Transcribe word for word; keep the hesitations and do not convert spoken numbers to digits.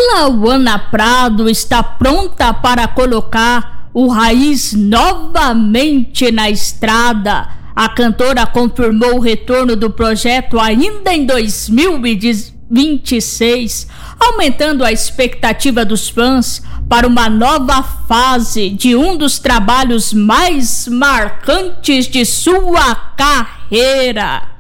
Lauana Prado está pronta para colocar o Raiz novamente na estrada. A cantora confirmou o retorno do projeto ainda em dois mil e vinte e seis, aumentando a expectativa dos fãs para uma nova fase de um dos trabalhos mais marcantes de sua carreira.